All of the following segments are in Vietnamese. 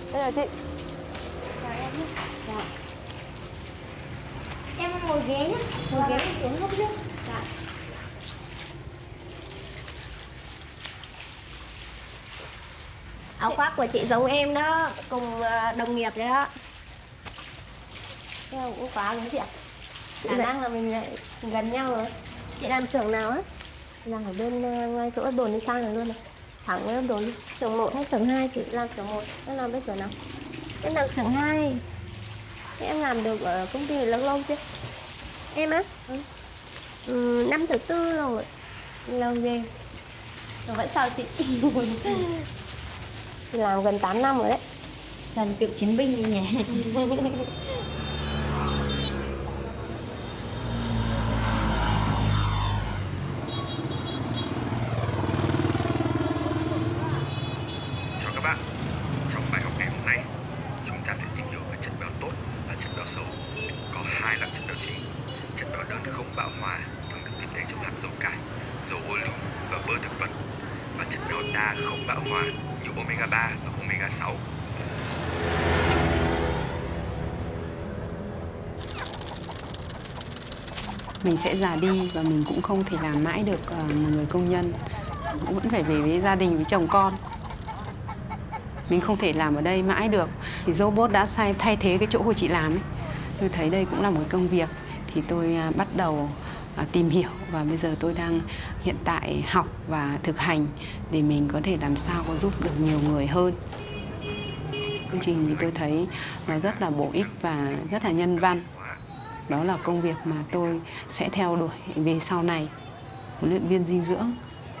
Đây là chị. Chào em nhé. Dạ. Em ngồi ghế nhé. Ngồi ghế xuống hấp nhé. Dạ. Áo khoác của chị giống em đó, cùng đồng nghiệp đấy đó. Em cũng khóa đúng chị ạ. Khả năng là mình lại gần nhau rồi. Chị làm xưởng nào á? Làm ở bên ngay chỗ đồn đi sang này luôn này. Thẳng với đồn đi. Xưởng 1 hay xưởng 2? Chị làm xưởng 1. Em làm bên xưởng nào? Em làm xưởng 2. Thế em làm được ở công ty lâu lâu chưa? Em á? Năm thứ 4 rồi. Lâu ghê. Mà vẫn sao chị? Chị làm gần 8 năm rồi đấy. Làm cựu chiến binh đi nhỉ? Chào các bạn, trong bài học ngày hôm nay, chúng ta sẽ tìm hiểu về chất béo tốt và chất béo xấu. Có hai loại chất béo chính. Chất béo đơn không bão hòa thường được tìm thấy trong hạt dầu cải, dầu ô liu và bơ thực vật. Và chất béo đa không bão hòa như omega 3 và omega 6. Mình sẽ già đi và mình cũng không thể làm mãi được một người công nhân. Cũng vẫn phải về với gia đình, với chồng con. Mình không thể làm ở đây mãi được. Thì robot đã thay thế cái chỗ của chị làm ấy. Tôi thấy đây cũng là một công việc. Thì tôi bắt đầu tìm hiểu và bây giờ tôi đang hiện tại học và thực hành để mình có thể làm sao có giúp được nhiều người hơn. Chương trình thì tôi thấy nó rất là bổ ích và rất là nhân văn. Đó là công việc mà tôi sẽ theo đuổi về sau này, huấn luyện viên dinh dưỡng.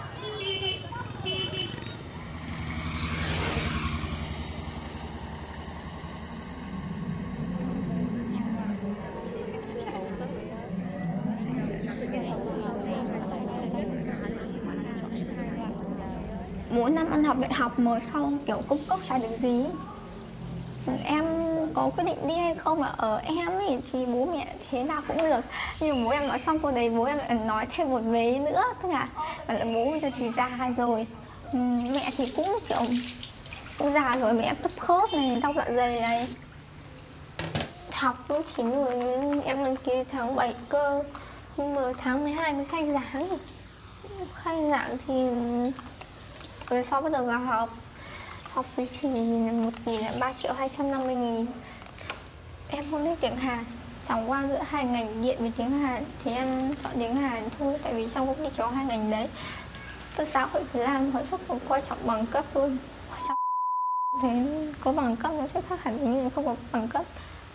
Mỗi năm ăn học đại học mới xong kiểu công cốc chả được gì. Em có quyết định đi hay không là ở em ấy thì bố mẹ thế nào cũng được. Nhưng bố em nói xong câu đấy bố em lại nói thêm một vế nữa. Tức là bố bây giờ thì già rồi, mẹ thì cũng kiểu cũng già rồi, mẹ em thấp khớp này, đau dạ dày này. Học cũng chỉ rồi em đăng ký tháng 7 cơ. Nhưng mà tháng 12 mới khai giảng. Khai giảng thì rồi sau bắt đầu vào học. Học phí thì 1.000 là 3.250.000. Em không thích tiếng Hàn. Chẳng qua giữa hai ngành điện với tiếng Hàn thì em chọn tiếng Hàn thôi. Tại vì trong công ty chỉ có hai ngành đấy. Tức xã hội Việt Nam họ rất là quan trọng bằng cấp luôn. Quan trọng thế có bằng cấp nó sẽ khác hẳn với những người không có bằng cấp.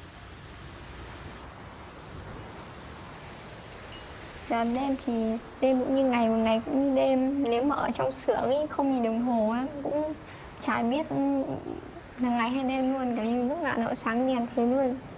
Làm đêm thì đêm cũng như ngày, một ngày cũng như đêm. Nếu mà ở trong xưởng ấy, không nhìn đồng hồ á, cũng chả biết là ngày hay đêm luôn. Kiểu như lúc nào nó sáng đèn thế luôn.